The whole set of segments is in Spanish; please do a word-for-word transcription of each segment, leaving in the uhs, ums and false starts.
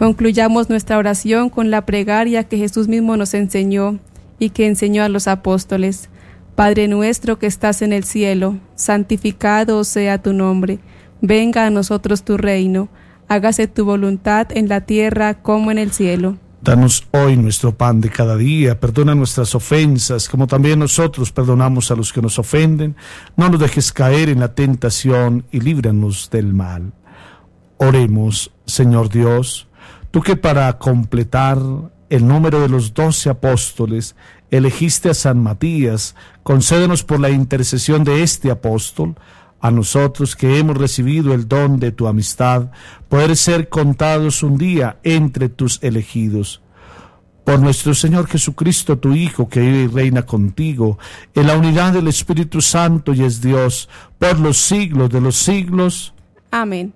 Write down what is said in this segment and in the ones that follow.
Concluyamos nuestra oración con la plegaria que Jesús mismo nos enseñó y que enseñó a los apóstoles. Padre nuestro que estás en el cielo, santificado sea tu nombre. Venga a nosotros tu reino. Hágase tu voluntad en la tierra como en el cielo. Danos hoy nuestro pan de cada día, perdona nuestras ofensas, como también nosotros perdonamos a los que nos ofenden. No nos dejes caer en la tentación y líbranos del mal. Oremos, Señor Dios, tú que para completar el número de los doce apóstoles elegiste a San Matías, concédenos por la intercesión de este apóstol, a nosotros que hemos recibido el don de tu amistad, poder ser contados un día entre tus elegidos. Por nuestro Señor Jesucristo, tu Hijo, que vive y reina contigo, en la unidad del Espíritu Santo y es Dios, por los siglos de los siglos. Amén.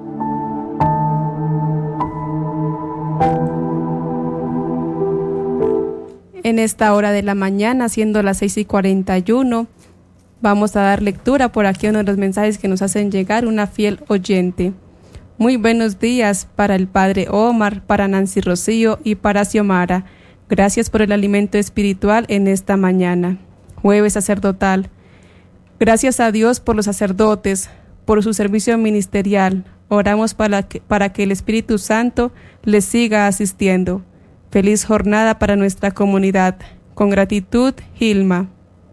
En esta hora de la mañana, siendo las seis y cuarenta y uno, vamos a dar lectura por aquí a uno de los mensajes que nos hacen llegar una fiel oyente. Muy buenos días para el Padre Omar, para Nancy Rocío y para Xiomara. Gracias por el alimento espiritual en esta mañana. Jueves sacerdotal. Gracias a Dios por los sacerdotes, por su servicio ministerial. Oramos para que, para que el Espíritu Santo les siga asistiendo. Feliz jornada para nuestra comunidad. Con gratitud, Gilma.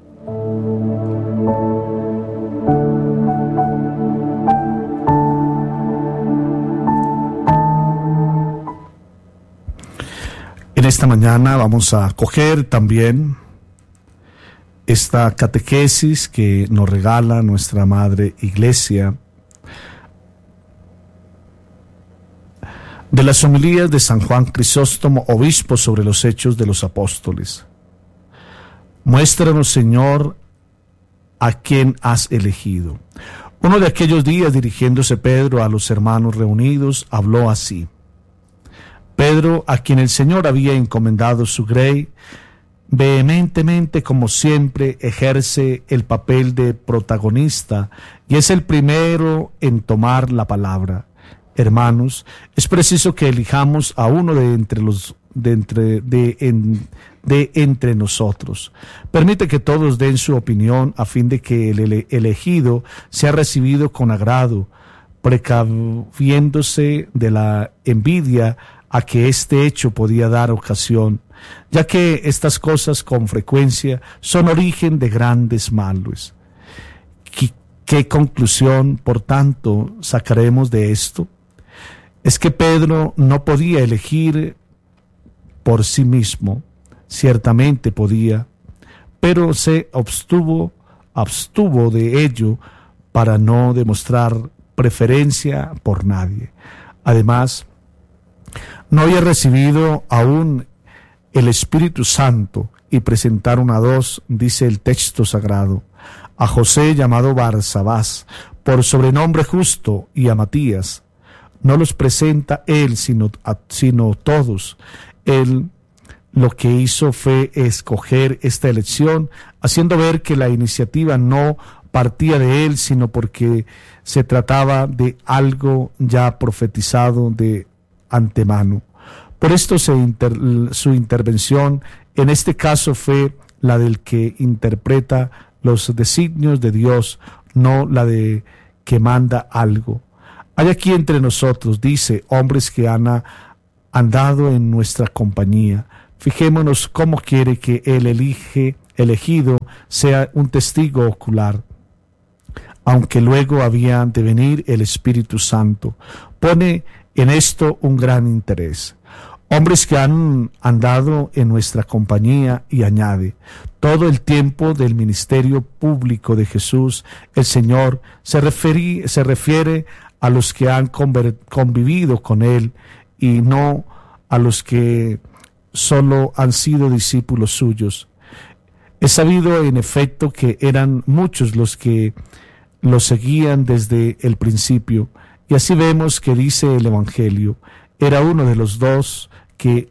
En esta mañana vamos a coger también esta catequesis que nos regala nuestra Madre Iglesia de las homilías de San Juan Crisóstomo, obispo, sobre los hechos de los apóstoles. Muéstranos, Señor, a quien has elegido. Uno de aquellos días, dirigiéndose Pedro a los hermanos reunidos, habló así: Pedro, a quien el Señor había encomendado su grey, vehementemente, como siempre, ejerce el papel de protagonista y es el primero en tomar la palabra. Hermanos, es preciso que elijamos a uno de entre los de entre de, en, de entre nosotros. Permite que todos den su opinión a fin de que el ele, elegido sea recibido con agrado, precaviéndose de la envidia a que este hecho podía dar ocasión, ya que estas cosas con frecuencia son origen de grandes males. ¿Qué, qué conclusión, por tanto, sacaremos de esto? Es que Pedro no podía elegir por sí mismo, ciertamente podía, pero se abstuvo, abstuvo de ello para no demostrar preferencia por nadie. Además, no había recibido aún el Espíritu Santo y presentaron a dos, dice el texto sagrado, a José llamado Barsabás, por sobrenombre Justo, y a Matías. No los presenta él, sino, a, sino todos. Él lo que hizo fue escoger esta elección, haciendo ver que la iniciativa no partía de él, sino porque se trataba de algo ya profetizado de antemano. Por esto se inter, su intervención en este caso fue la del que interpreta los designios de Dios, no la de que manda algo. Hay aquí entre nosotros, dice, hombres que han andado en nuestra compañía. Fijémonos cómo quiere que el elige, elegido sea un testigo ocular, aunque luego había de venir el Espíritu Santo. Pone en esto un gran interés. Hombres que han andado en nuestra compañía, y añade, todo el tiempo del ministerio público de Jesús, el Señor se, referí, se refiere a los que han convivido con Él y no a los que solo han sido discípulos suyos. Es sabido en efecto que eran muchos los que lo seguían desde el principio, y así vemos que dice el Evangelio, era uno de los dos que,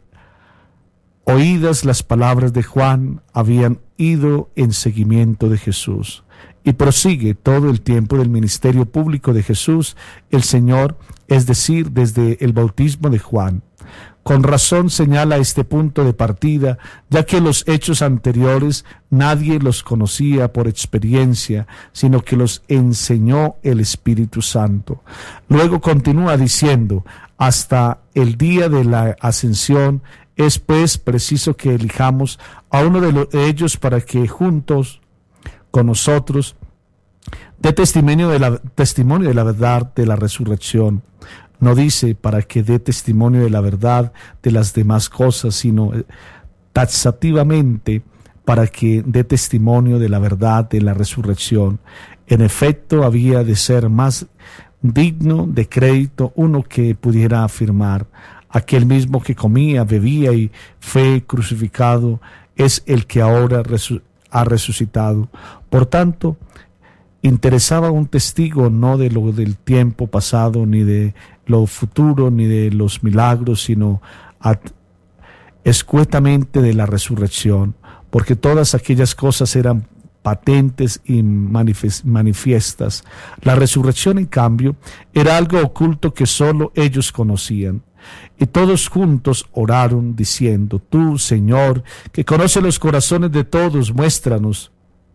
oídas las palabras de Juan, habían ido en seguimiento de Jesús. Y prosigue todo el tiempo del ministerio público de Jesús, el Señor, es decir, desde el bautismo de Juan. Con razón señala este punto de partida, ya que los hechos anteriores nadie los conocía por experiencia, sino que los enseñó el Espíritu Santo. Luego continúa diciendo, hasta el día de la ascensión es pues preciso que elijamos a uno de los- ellos para que juntos con nosotros dé testimonio de la, testimonio de la verdad de la resurrección. No dice para que dé testimonio de la verdad de las demás cosas, sino taxativamente para que dé testimonio de la verdad de la resurrección. En efecto, había de ser más digno de crédito uno que pudiera afirmar, aquel mismo que comía, bebía y fue crucificado es el que ahora resu- ha resucitado. Por tanto, interesaba un testigo no de lo del tiempo pasado, ni de lo futuro, ni de los milagros, sino ad- escuetamente de la resurrección, porque todas aquellas cosas eran patentes y manifes- manifiestas. La resurrección, en cambio, era algo oculto que sólo ellos conocían. Y todos juntos oraron diciendo, tú, Señor, que conoces los corazones de todos, muéstranos.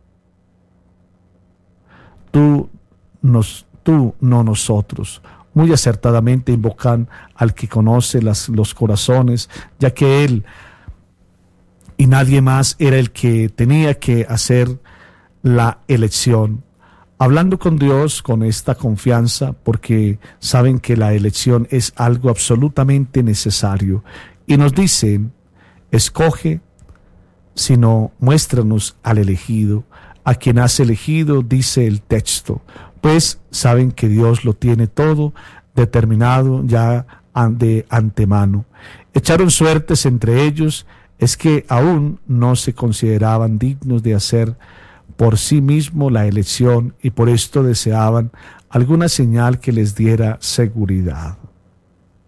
Tú, nos, tú, no nosotros. Muy acertadamente invocan al que conoce las, los corazones, ya que Él y nadie más era el que tenía que hacer la elección. Hablando con Dios con esta confianza, porque saben que la elección es algo absolutamente necesario. Y nos dicen, escoge, sino muéstranos al elegido. A quien has elegido, dice el texto, pues saben que Dios lo tiene todo determinado ya de antemano. Echaron suertes entre ellos, es que aún no se consideraban dignos de hacer por sí mismo la elección y por esto deseaban alguna señal que les diera seguridad.